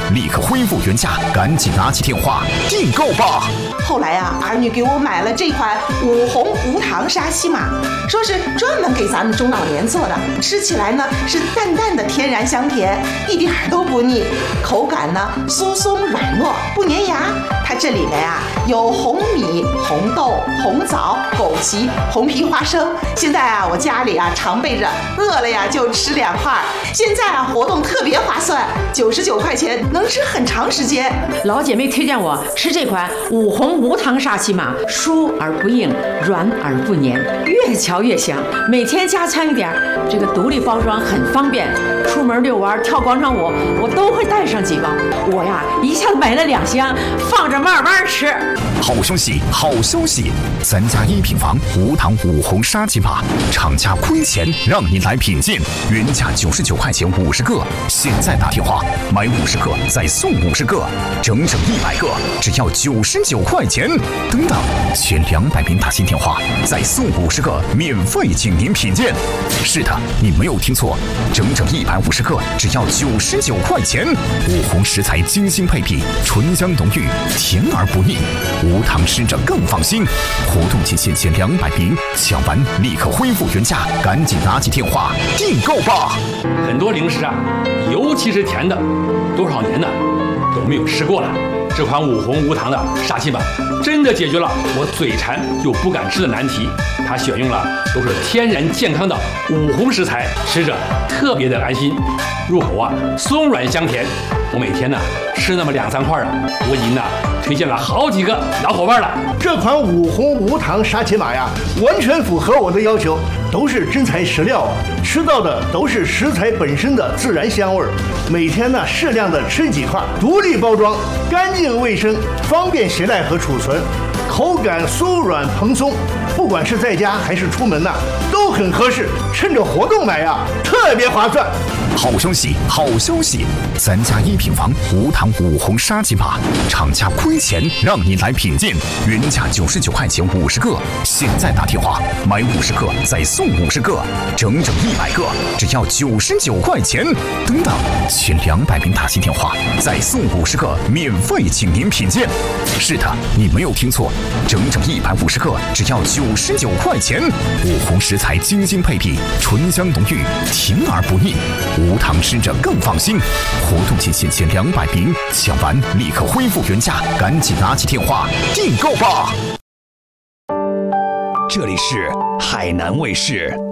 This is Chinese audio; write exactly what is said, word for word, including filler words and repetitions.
立刻恢复原价，赶紧拿起电话订购吧。 后来啊，儿女给我买了这款五红无糖沙琪玛，说是专门给咱们中老年做的，吃起来呢是淡淡的天然香甜，一点都不腻，口感呢酥松软糯，不粘牙。它这里面啊有红米、红豆、红枣、枸杞、红皮花生。现在啊，我家里啊常备着，饿了呀就吃两块。现在啊活动特别划算，九十九块钱能吃很长时间。 老姐妹推荐我吃这款五红无糖沙琪玛，酥而不硬，软而不粘，越嚼越香。每天加餐一点，这个独立包装很方便。出门遛弯、跳广场舞，我都会带上几包。我呀一下子买了两箱，放着慢慢吃。 好消息，好消息！咱家一品房无糖五红沙琪玛，厂家亏钱让您来品鉴，原价九十九块钱五十个，现在打电话买五十个再送五十个，整整一百个，只要九十九块钱。等等，前两百名打进电话再送五十个，免费请您品鉴。是的，你没有听错，整整一百五十个，只要九十九块钱。五红食材精心配比，醇香浓郁，甜而不腻，无糖吃着更放心。活动期限前两百名，抢完立刻恢复原价，赶紧拿起电话订购吧。 很多零食啊，尤其是甜的，多少年呢都没有吃过了。这款五红无糖的沙琪玛真的解决了我嘴馋又不敢吃的难题。它选用了都是天然健康的五红食材，吃着特别的安心，入口啊松软香甜。我每天呢吃那么两三块啊，我已经呢推荐了好几个老伙伴了。 这款五红无糖沙琪玛呀，完全符合我的要求，都是真材实料，吃到的都是食材本身的自然香味儿。每天呢适量的吃几块，独立包装，干净卫生，方便携带和储存，口感酥软蓬松，不管是在家还是出门呐、啊，都很合适。趁着活动买呀，特别划算。 好消息，好消息！咱家一品房无糖五红沙琪玛，厂家亏钱让您来品鉴，原价九十九块钱五十个，现在打电话买五十个再送五十个，整整一百个，只要九十九块钱。等等，前两百名打进电话再送五十个，免费请您品鉴。是的，你没有听错，整整一百五十个，只要九十九块钱。五红食材精心配比，醇香浓郁，甜而不腻。无糖吃着更放心。活动期限前两百名，抢完立刻恢复原价，赶紧拿起电话订购吧。 这里是海南卫视。